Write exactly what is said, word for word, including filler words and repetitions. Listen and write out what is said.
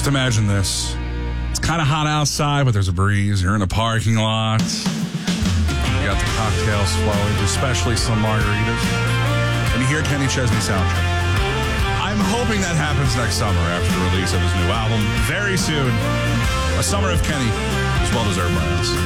imagine this. It's kind of hot outside, but there's a breeze. You're in a parking lot. You got the cocktails flowing, especially some margaritas. And you hear Kenny Chesney soundtrack. I'm hoping that happens next summer after the release of his new album. Very soon. A summer of Kenny is well deserved by us.